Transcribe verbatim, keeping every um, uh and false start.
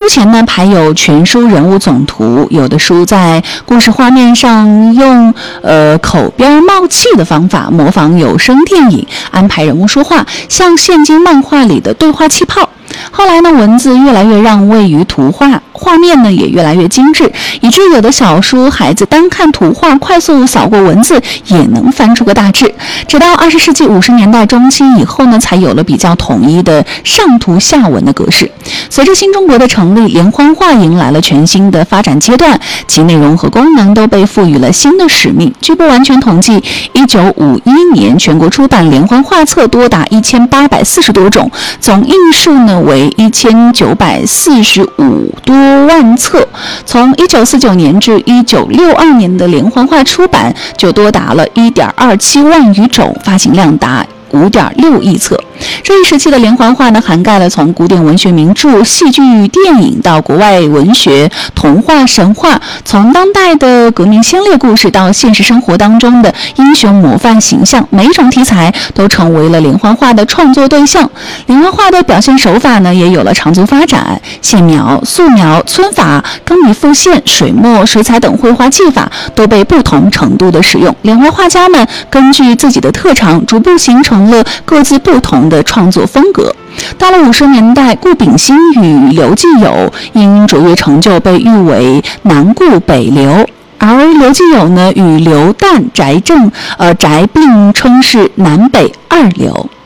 前呢排有全书人物总图，有的书在故事画面上用呃口边冒气的方法模仿有声电影，安排人物说话，像现今漫画里的对话气泡。后来呢，文字越来越让位于图画，画面呢也越来越精致，以致有的小书孩子单看图画，快速扫过文字也能翻出个大致。直到二十世纪五十年代中期以后呢，才有了比较统一的上图下文的格式。随着新中国的成立，连环画迎来了全新的发展阶段，其内容和功能都被赋予了新的使命。据不完全统计，一九五一年全国出版连环画册多达一千八百四十多种，总印数呢为一千九百四十五多万册。从一九四九年至一九六二年的连环画出版就多达了一点二七万余种，发行量达五点六亿册。这一时期的连环画呢，涵盖了从古典文学名著、戏剧、电影到国外文学、童话、神话，从当代的革命先烈故事到现实生活当中的英雄模范形象，每一种题材都成为了连环画的创作对象。连环画的表现手法呢，也有了长足发展，线描、素描、皴法、钢笔复线、水墨、水彩等绘画技法都被不同程度的使用。连环画家们根据自己的特长，逐步形成了各自不同的创作风格。到了五十年代，顾炳新与刘继友因卓越成就被誉为南顾北刘，而刘继友呢与刘旦、翟正呃翟并称是南北二刘。